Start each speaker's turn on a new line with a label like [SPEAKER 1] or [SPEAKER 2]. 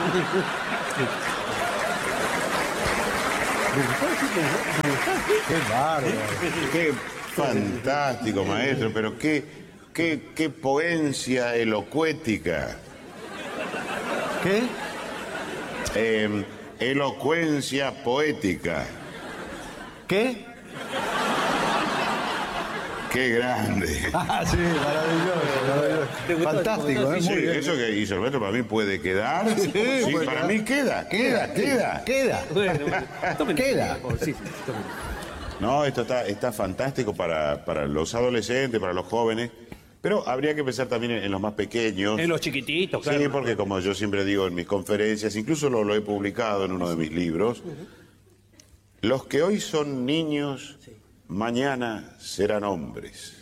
[SPEAKER 1] Qué bárbaro.
[SPEAKER 2] Qué fantástico, maestro, pero qué poencia elocuética.
[SPEAKER 1] ¿Qué?
[SPEAKER 2] Elocuencia poética.
[SPEAKER 1] ¿Qué?
[SPEAKER 2] Qué grande.
[SPEAKER 1] Ah, sí, maravilloso. Fantástico, ¿eh?
[SPEAKER 2] Sí,
[SPEAKER 1] Muy bien.
[SPEAKER 2] eso que hizo el maestro para mí puede quedar.
[SPEAKER 1] Sí,
[SPEAKER 2] Sí,
[SPEAKER 1] puede
[SPEAKER 2] para
[SPEAKER 1] quedar.
[SPEAKER 2] mí queda.
[SPEAKER 3] Bueno, tomen.
[SPEAKER 1] Queda.
[SPEAKER 3] Por favor, sí, tomen.
[SPEAKER 2] No, esto está fantástico para los adolescentes, para los jóvenes, pero habría que pensar también en los más pequeños.
[SPEAKER 3] En los chiquititos, claro.
[SPEAKER 2] Sí, porque como yo siempre digo en mis conferencias, incluso lo he publicado en uno de mis libros, los que hoy son niños, mañana serán hombres.